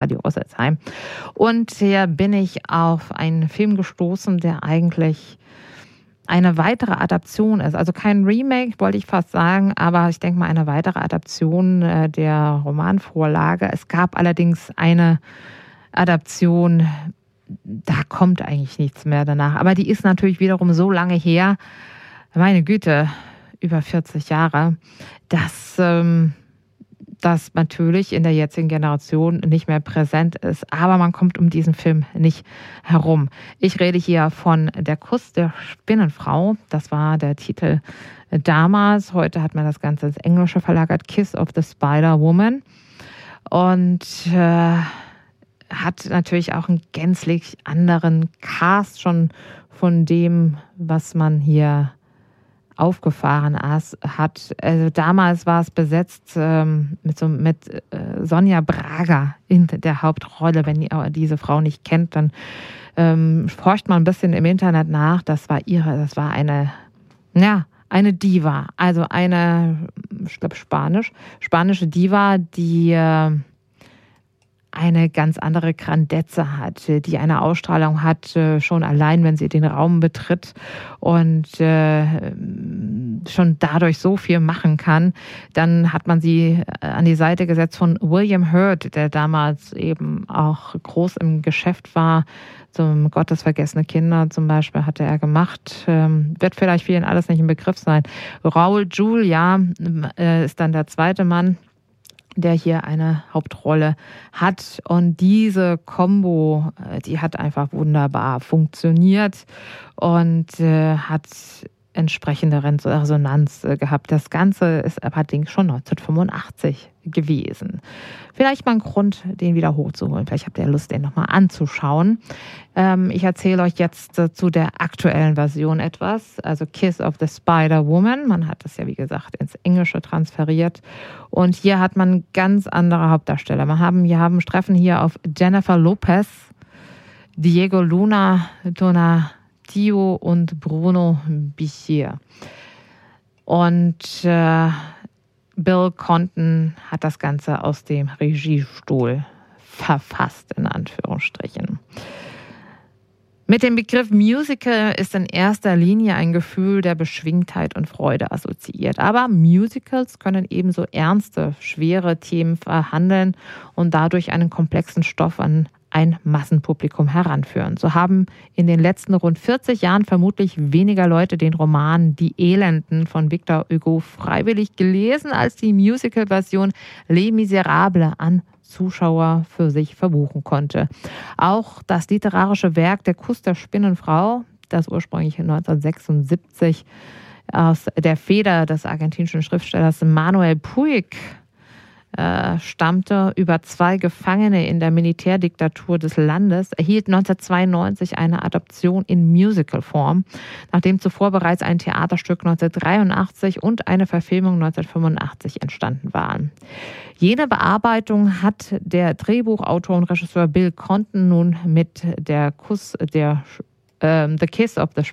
Radio Rüsselsheim. Und hier bin ich auf einen Film gestoßen, der eigentlich eine weitere Adaption ist. Also kein Remake, wollte ich fast sagen, aber ich denke mal eine weitere Adaption der Romanvorlage. Es gab allerdings eine Adaption, da kommt eigentlich nichts mehr danach. Aber die ist natürlich wiederum so lange her, meine Güte, über 40 Jahre, dass das natürlich in der jetzigen Generation nicht mehr präsent ist. Aber man kommt um diesen Film nicht herum. Ich rede hier von Der Kuss der Spinnenfrau. Das war der Titel damals. Heute hat man das Ganze ins Englische verlagert. Kiss of the Spider-Woman. Und hat natürlich auch einen gänzlich anderen Cast schon von dem, was man hier aufgefahren hat. Also damals war es besetzt mit Sonja Braga in der Hauptrolle. Wenn ihr diese Frau nicht kennt, dann forscht man ein bisschen im Internet nach. Das war eine Diva, also eine, ich glaube spanische Diva, die eine ganz andere Grandezza hat, die eine Ausstrahlung hat, schon allein, wenn sie den Raum betritt und schon dadurch so viel machen kann. Dann hat man sie an die Seite gesetzt von William Hurt, der damals eben auch groß im Geschäft war. Zum Gottesvergessene Kinder zum Beispiel hatte er gemacht. Wird vielleicht vielen alles nicht im Begriff sein. Raul Julia ist dann der zweite Mann, der hier eine Hauptrolle hat. Und diese Kombo, die hat einfach wunderbar funktioniert und hat entsprechende Resonanz gehabt. Das Ganze ist allerdings schon 1985 gewesen. Vielleicht mal ein Grund, den wieder hochzuholen. Vielleicht habt ihr Lust, den nochmal anzuschauen. Ich erzähle euch jetzt zu der aktuellen Version etwas. Also Kiss of the Spider-Woman. Man hat das ja, wie gesagt, ins Englische transferiert. Und hier hat man ganz andere Hauptdarsteller. Wir treffen hier auf Jennifer Lopez, Diego Luna, Donatello und Bruno Bichir. Und Bill Conton hat das Ganze aus dem Regiestuhl verfasst, in Anführungsstrichen. Mit dem Begriff Musical ist in erster Linie ein Gefühl der Beschwingtheit und Freude assoziiert. Aber Musicals können ebenso ernste, schwere Themen verhandeln und dadurch einen komplexen Stoff an ein Massenpublikum heranführen. So haben in den letzten rund 40 Jahren vermutlich weniger Leute den Roman Die Elenden von Victor Hugo freiwillig gelesen, als die Musical-Version Les Miserables an Zuschauer für sich verbuchen konnte. Auch das literarische Werk Der Kuss der Spinnenfrau, das ursprünglich 1976 aus der Feder des argentinischen Schriftstellers Manuel Puig stammte, über 2 Gefangene in der Militärdiktatur des Landes, erhielt 1992 eine Adaption in Musicalform, nachdem zuvor bereits ein Theaterstück 1983 und eine Verfilmung 1985 entstanden waren. Jene Bearbeitung hat der Drehbuchautor und Regisseur Bill Conton nun mit der Kiss of the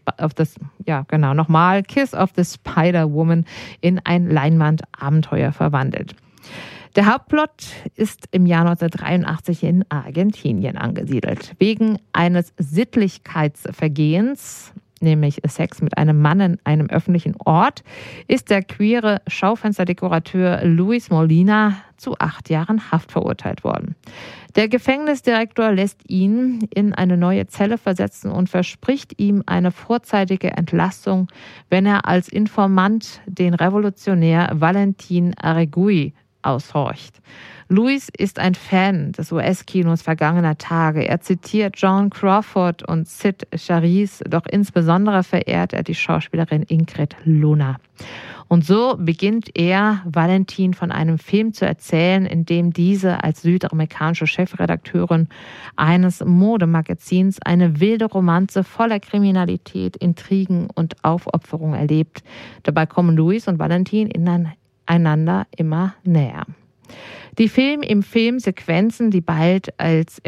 Spider-Woman in ein Leinwandabenteuer verwandelt. Der Hauptplot ist im Jahr 1983 in Argentinien angesiedelt. Wegen eines Sittlichkeitsvergehens, nämlich Sex mit einem Mann in einem öffentlichen Ort, ist der queere Schaufensterdekorateur Luis Molina zu 8 Jahren Haft verurteilt worden. Der Gefängnisdirektor lässt ihn in eine neue Zelle versetzen und verspricht ihm eine vorzeitige Entlassung, wenn er als Informant den Revolutionär Valentin Arregui aushorcht. Luis ist ein Fan des US-Kinos vergangener Tage. Er zitiert Joan Crawford und Sid Charisse, doch insbesondere verehrt er die Schauspielerin Ingrid Luna. Und so beginnt er, Valentin von einem Film zu erzählen, in dem diese als südamerikanische Chefredakteurin eines Modemagazins eine wilde Romanze voller Kriminalität, Intrigen und Aufopferung erlebt. Dabei kommen Luis und Valentin einander immer näher. Die Filmsequenzen, die bald als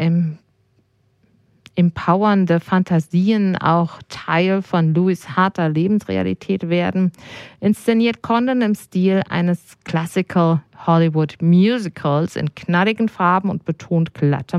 empowernde Fantasien auch Teil von Louis' harter Lebensrealität werden, inszeniert Condon im Stil eines Classical Hollywood Musicals in knalligen Farben und betont glatte